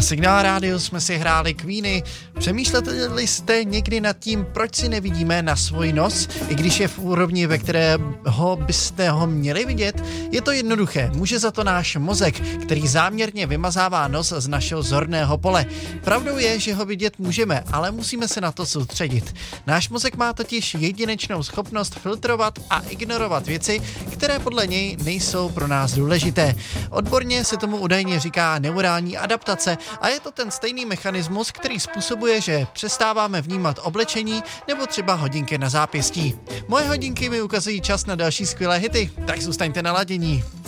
Na Signál rádiu jsme si hráli Queeny. Přemýšleli jste někdy nad tím, proč si nevidíme na svůj nos, i když je v úrovni, ve které byste ho měli vidět? Je to jednoduché, může za to náš mozek, který záměrně vymazává nos z našeho zorného pole. Pravdou je, že ho vidět můžeme, ale musíme se na to soustředit. Náš mozek má totiž jedinečnou schopnost filtrovat a ignorovat věci, které podle něj nejsou pro nás důležité. Odborně se tomu údajně říká neurální adaptace a je to ten stejný mechanismus, který způsobuje, že přestáváme vnímat oblečení nebo třeba hodinky na zápěstí. Moje hodinky mi ukazují čas na další skvělé hity, tak zůstaňte naladění.